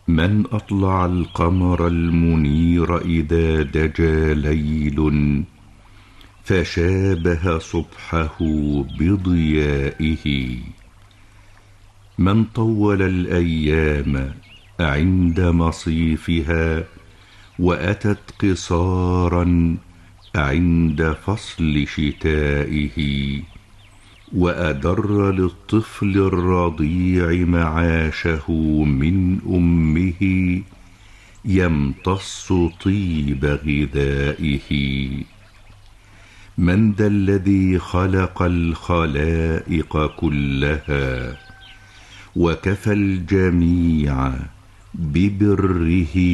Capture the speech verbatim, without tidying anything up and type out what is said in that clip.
من أطلع القمر المنير إذا دجى ليل فشابه صبحه بضيائه. من طول الأيام عند مصيفها وأتت قصارا عند فصل شتائه. وأدر للطفل الرضيع معاشه من أمه يمتص طيب غذائه. من ذا الذي خلق الخلائق كلها وكفى الجميع ببره